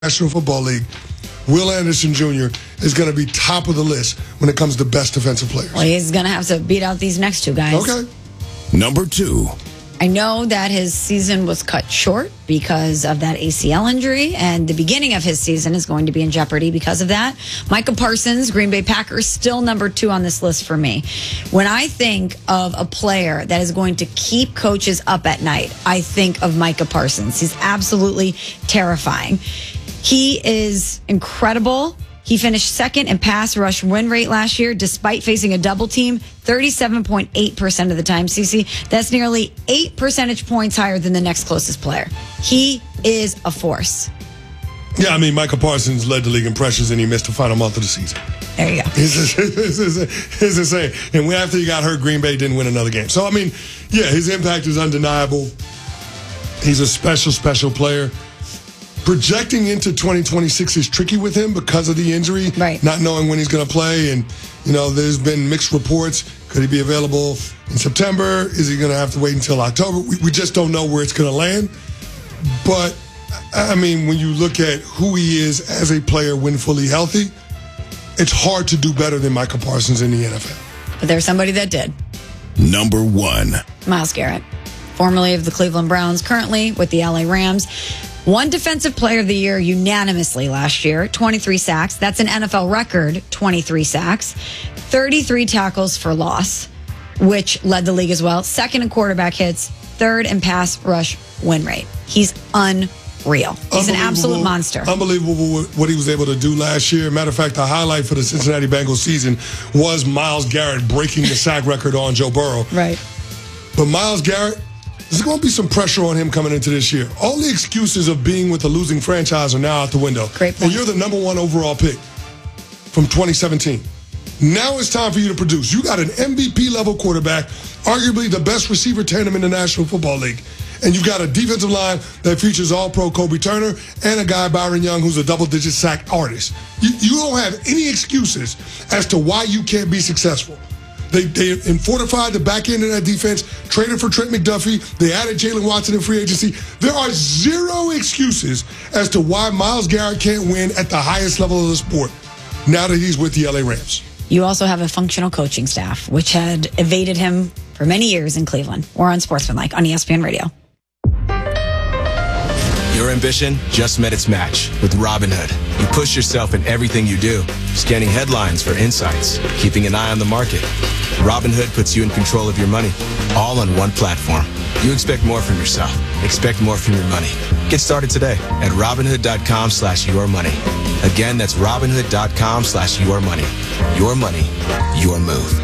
National Football League, Will Anderson Jr. is going to be top of the list when it comes to best defensive players. Well, he's going to have to beat out these next two guys. Okay. Number 2. I know that his season was cut short because of that ACL injury, and the beginning of his season is going to be in jeopardy because of that. Micah Parsons, Green Bay Packers, still number 2 on this list for me. When I think of a player that is going to keep coaches up at night, I think of Micah Parsons. He's absolutely terrifying. He is incredible. He finished second in pass rush win rate last year, despite facing a double team, 37.8% of the time, CC. That's nearly 8 percentage points higher than the next closest player. He is a force. Yeah, I mean, Micah Parsons led the league in pressures, and he missed the final month of the season. There you go. It's insane. And after he got hurt, Green Bay didn't win another game. So, I mean, yeah, his impact is undeniable. He's a special, special player. Projecting into 2026 is tricky with him because of the injury, right? Not knowing when he's going to play. And, you know, there's been mixed reports. Could he be available in September? Is he going to have to wait until October? We just don't know where it's going to land. But, I mean, when you look at who he is as a player when fully healthy, it's hard to do better than Micah Parsons in the NFL. But there's somebody that did. Number 1. Myles Garrett, formerly of the Cleveland Browns, currently with the LA Rams. One Defensive Player of the Year unanimously last year, 23 sacks. That's an NFL record, 23 sacks. 33 tackles for loss, which led the league as well. Second in quarterback hits, third in pass rush win rate. He's unreal. He's an absolute monster. Unbelievable what he was able to do last year. Matter of fact, the highlight for the Cincinnati Bengals season was Myles Garrett breaking the sack record on Joe Burrow. Right. But Myles Garrett, there's going to be some pressure on him coming into this year. All the excuses of being with a losing franchise are now out the window. Great point. And you're the number 1 overall pick from 2017. Now it's time for you to produce. You got an MVP-level quarterback, arguably the best receiver tandem in the National Football League. And you've got a defensive line that features all-pro Kobe Turner and a guy, Byron Young, who's a double-digit sack artist. You don't have any excuses as to why you can't be successful. They fortified the back end of that defense, traded for Trent McDuffie. They added Jalen Watson in free agency. There are zero excuses as to why Myles Garrett can't win at the highest level of the sport now that he's with the LA Rams. You also have a functional coaching staff, which had evaded him for many years in Cleveland or on Sportsmanlike on ESPN Radio. Your ambition just met its match with Robinhood. You push yourself in everything you do, scanning headlines for insights, keeping an eye on the market. Robinhood puts you in control of your money, all on one platform. You expect more from yourself. Expect more from your money. Get started today at Robinhood.com/yourmoney. Again, that's Robinhood.com/yourmoney. Your money, your move.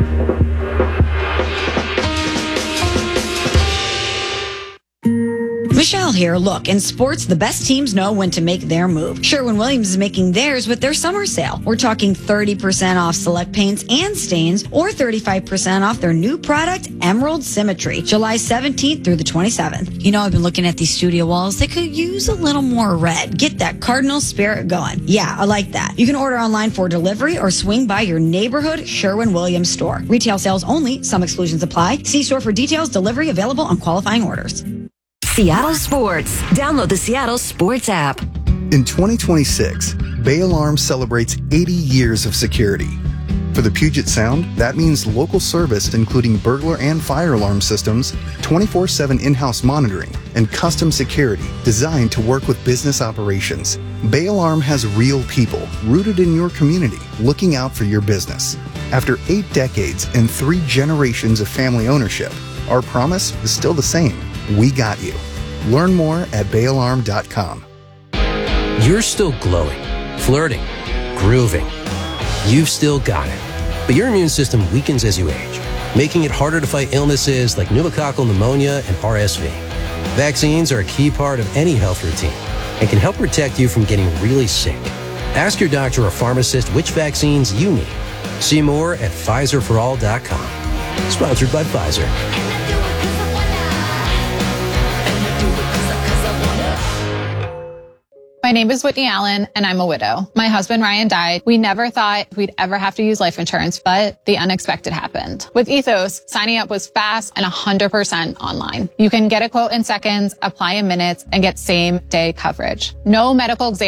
Michelle here. Look, in sports, the best teams know when to make their move. Sherwin-Williams is making theirs with their summer sale. We're talking 30% off select paints and stains, or 35% off their new product, Emerald Symmetry, July 17th through the 27th. You know, I've been looking at these studio walls. They could use a little more red. Get that Cardinal spirit going. Yeah, I like that. You can order online for delivery or swing by your neighborhood Sherwin-Williams store. Retail sales only. Some exclusions apply. See store for details. Delivery available on qualifying orders. Seattle Sports. Download the Seattle Sports app. In 2026, Bay Alarm celebrates 80 years of security. For the Puget Sound, that means local service including burglar and fire alarm systems, 24/7 in-house monitoring, and custom security designed to work with business operations. Bay Alarm has real people rooted in your community looking out for your business. After 8 decades and 3 generations of family ownership, our promise is still the same. We got you. Learn more at bayalarm.com. You're still glowing, flirting, grooving. You've still got it. But your immune system weakens as you age, making it harder to fight illnesses like pneumococcal pneumonia and RSV. Vaccines are a key part of any health routine and can help protect you from getting really sick. Ask your doctor or pharmacist which vaccines you need. See more at PfizerForAll.com. Sponsored by Pfizer. My name is Whitney Allen, and I'm a widow. My husband, Ryan, died. We never thought we'd ever have to use life insurance, but the unexpected happened. With Ethos, signing up was fast and 100% online. You can get a quote in seconds, apply in minutes, and get same-day coverage. No medical exam